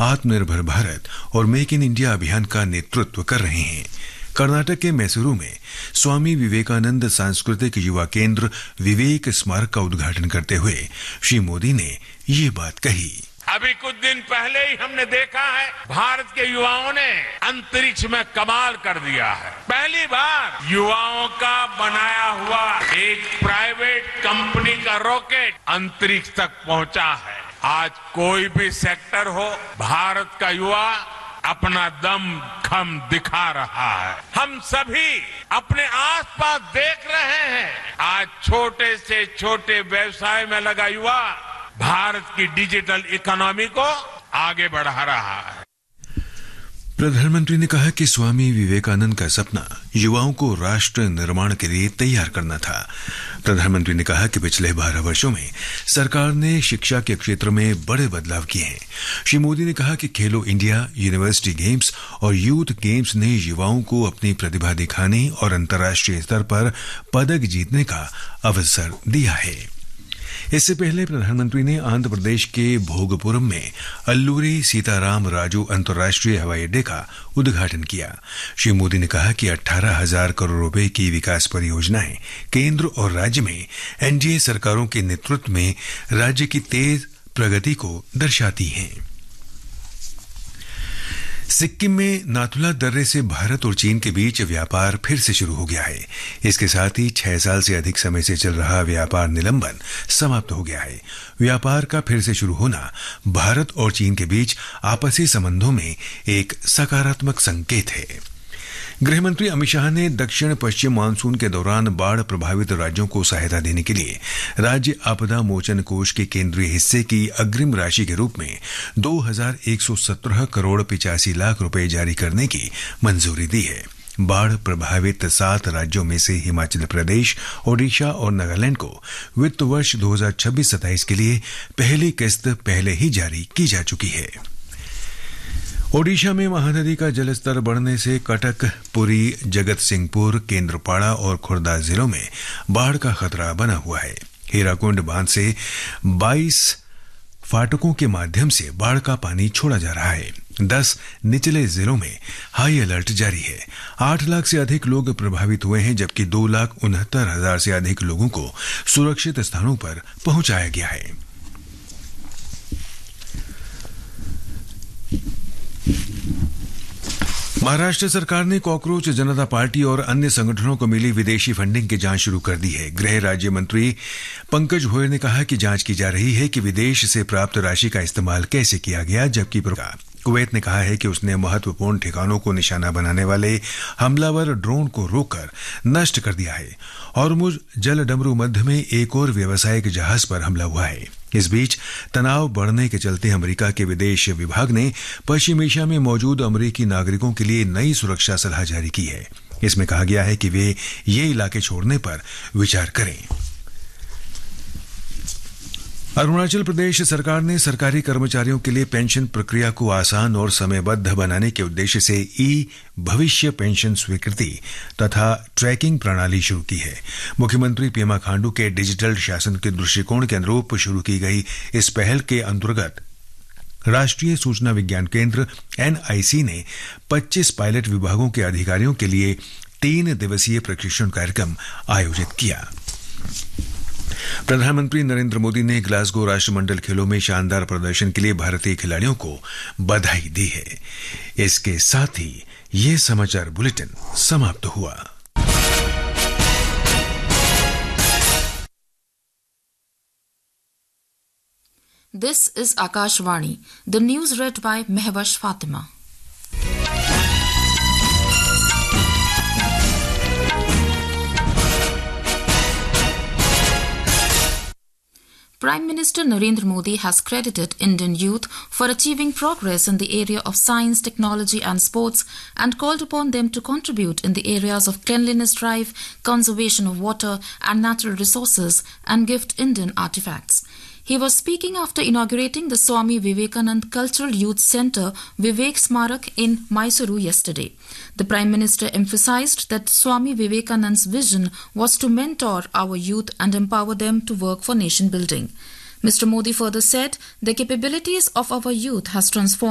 आत्मनिर्भर भारत और make in India अभियान का नेतृत्व कर रहे हैं। कर्नाटक के मैसूरू में स्वामी विवेकानंद सांस्कृतिक युवा केंद्र विवेक स्मारक का उद्घाटन करते हुए श्री मोदी ने ये बात कही। अभी कुछ दिन पहले ही हमने देखा है भारत के युवाओं ने अंतरिक्ष में कमाल कर दिया है। पहली बार युवाओं का बनाया हुआ एक प्राइवेट कंपनी का रॉकेट अंतरिक्ष तक पहुंचा है। आज कोई भी सेक्टर हो, भारत का युवा अपना दम खम दिखा रहा है। हम सभी अपने आसपास देख रहे हैं, आज छोटे से छोटे व्यवसाय में लगा युवा भारत की डिजिटल इकोनॉमी को आगे बढ़ा रहा है। प्रधानमंत्री ने कहा कि स्वामी विवेकानंद का सपना युवाओं को राष्ट्र निर्माण के लिए तैयार करना था। प्रधानमंत्री ने कहा कि पिछले 12 वर्षों में सरकार ने शिक्षा के क्षेत्र में बड़े बदलाव किए हैं। श्री मोदी ने कहा कि खेलो इंडिया, यूनिवर्सिटी गेम्स और यूथ गेम्स ने युवाओं को अपनी प्रतिभा दिखाने और अंतर्राष्ट्रीय स्तर पर पदक जीतने का अवसर दिया है। इससे पहले प्रधानमंत्री ने आंध्र प्रदेश के भोगपुरम में अल्लूरी सीताराम राजू अंतर्राष्ट्रीय हवाई अड्डे का उद्घाटन किया। श्री मोदी ने कहा कि 18,000 करोड़ रुपए की विकास परियोजनाएं केंद्र और राज्य में एनडीए सरकारों के नेतृत्व में राज्य की तेज प्रगति को दर्शाती हैं। सिक्किम में नाथुला दर्रे से भारत और चीन के बीच व्यापार फिर से शुरू हो गया है। इसके साथ ही 6 साल से अधिक समय से चल रहा व्यापार निलंबन समाप्त हो गया है। व्यापार का फिर से शुरू होना भारत और चीन के बीच आपसी संबंधों में एक सकारात्मक संकेत है। गृहमंत्री अमित शाह ने दक्षिण पश्चिम मानसून के दौरान बाढ़ प्रभावित राज्यों को सहायता देने के लिए राज्य आपदा मोचन कोष के केंद्रीय हिस्से की अग्रिम राशि के रूप में 2,117 करोड़ 85 लाख रुपए जारी करने की मंजूरी दी है। बाढ़ प्रभावित 7 राज्यों में से हिमाचल प्रदेश, ओडिशा और नागालैंड को वित्त वर्ष 2026-27 के लिए पहली किस्त पहले ही जारी की जा चुकी है। ओडिशा में महानदी का जलस्तर बढ़ने से कटक, पुरी, जगत सिंहपुर, केंद्रपाड़ा और खुर्दा जिलों में बाढ़ का खतरा बना हुआ है। हीराकुंड बांध से 22 फाटकों के माध्यम से बाढ़ का पानी छोड़ा जा रहा है। 10 निचले जिलों में हाई अलर्ट जारी है। 8 लाख से अधिक लोग प्रभावित हुए हैं, जबकि 2,69,000 से अधिक लोगों को सुरक्षित स्थानों पर पहुंचाया गया है। महाराष्ट्र सरकार ने कॉकरोच जनता पार्टी और अन्य संगठनों को मिली विदेशी फंडिंग की जांच शुरू कर दी है। गृह राज्य मंत्री पंकज भोयर ने कहा कि जांच की जा रही है कि विदेश से प्राप्त राशि का इस्तेमाल कैसे किया गया, जबकि कुवैत ने कहा है कि उसने महत्वपूर्ण ठिकानों को निशाना बनाने वाले हमलावर ड्रोन को रोककर नष्ट कर दिया है। हॉर्मुज जलडमरू मध्य में एक और व्यावसायिक जहाज पर हमला हुआ है। इस बीच तनाव बढ़ने के चलते अमेरिका के विदेश विभाग ने पश्चिम एशिया में मौजूद अमेरिकी नागरिकों के लिए नई सुरक्षा सलाह जारी की है। इसमें कहा गया है कि वे ये इलाके छोड़ने पर विचार करें। अरुणाचल प्रदेश सरकार ने सरकारी कर्मचारियों के लिए पेंशन प्रक्रिया को आसान और समयबद्ध बनाने के उद्देश्य से ई भविष्य पेंशन स्वीकृति तथा ट्रैकिंग प्रणाली शुरू की है। मुख्यमंत्री पेमा खांडू के डिजिटल शासन के दृष्टिकोण के अनुरूप शुरू की गई इस पहल के अंतर्गत राष्ट्रीय सूचना विज्ञान केंद्र एनआईसी ने 25 पायलट विभागों के अधिकारियों के लिए 3 दिवसीय प्रशिक्षण कार्यक्रम आयोजित किया। प्रधानमंत्री नरेंद्र मोदी ने ग्लासगो राष्ट्रमंडल खेलों में शानदार प्रदर्शन के लिए भारतीय खिलाड़ियों को बधाई दी है। इसके साथ ही ये समाचार बुलेटिन समाप्त हुआ। This is Akashvani. The news read by Mehwash Fatima. Prime Minister Narendra Modi has credited Indian youth for achieving progress in the area of science, technology and sports and called upon them to contribute in the areas of cleanliness drive, conservation of water and natural resources and gift Indian artifacts. He was speaking after inaugurating the Swami Vivekanand Cultural Youth Centre Vivek Smarak in Mysuru yesterday. The Prime Minister emphasized that Swami Vivekanand's vision was to mentor our youth and empower them to work for nation building. Mr. Modi further said the capabilities of our youth has transformed